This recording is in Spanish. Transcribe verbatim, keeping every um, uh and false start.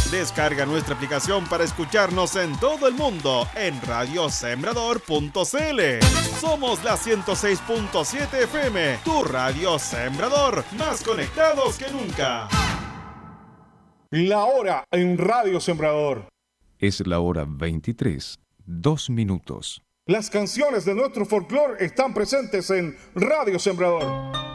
Descarga nuestra aplicación para escucharnos en todo el mundo en radio sembrador punto c l. Somos la ciento seis punto siete F M, tu radio Sembrador, más conectados que nunca. La hora en Radio Sembrador. Es la hora veintitrés, dos minutos. Las canciones de nuestro folclore están presentes en Radio Sembrador.